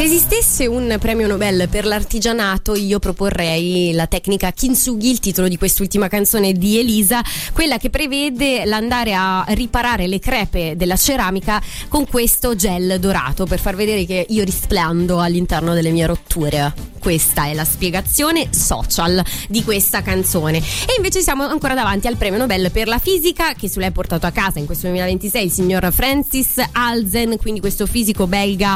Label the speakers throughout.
Speaker 1: Se esistesse un premio Nobel per l'artigianato, io proporrei la tecnica Kintsugi, il titolo di quest'ultima canzone di Elisa, quella che prevede l'andare a riparare le crepe della ceramica con questo gel dorato per far vedere che io risplendo all'interno delle mie rotture. Questa è la spiegazione social di questa canzone. E invece siamo ancora davanti al premio Nobel per la fisica che se l'è portato a casa in questo 2026 il signor Francis Halzen, quindi questo fisico belga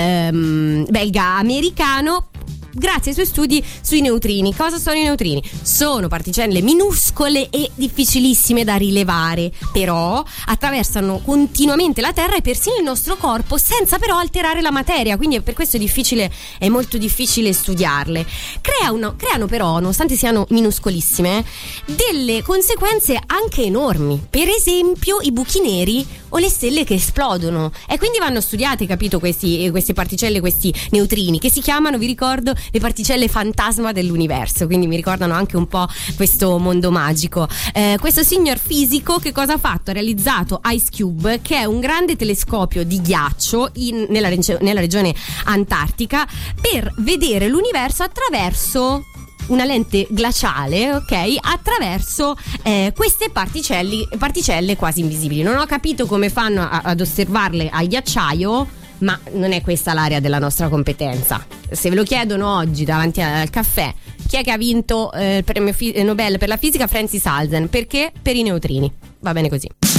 Speaker 1: americano, grazie ai suoi studi sui neutrini. Cosa sono i neutrini? Sono particelle minuscole e difficilissime da rilevare, però attraversano continuamente la Terra e persino il nostro corpo senza però alterare la materia, quindi per questo è molto difficile studiarle. Creano però, nonostante siano minuscolissime, delle conseguenze anche enormi, per esempio i buchi neri o le stelle che esplodono, e quindi vanno studiate, capito, queste particelle, questi neutrini che si chiamano, vi ricordo, le particelle fantasma dell'universo, quindi mi ricordano anche un po' questo mondo magico. Questo signor fisico che cosa ha fatto? Ha realizzato Ice Cube, che è un grande telescopio di ghiaccio nella regione antartica, per vedere l'universo attraverso una lente glaciale, ok? Attraverso queste particelle quasi invisibili. Non ho capito come fanno ad osservarle al ghiacciaio, ma non è questa l'area della nostra competenza. Se ve lo chiedono oggi davanti al caffè, chi è che ha vinto il premio Nobel per la fisica? Francis Halzen. Perché? Per i neutrini. Va bene così.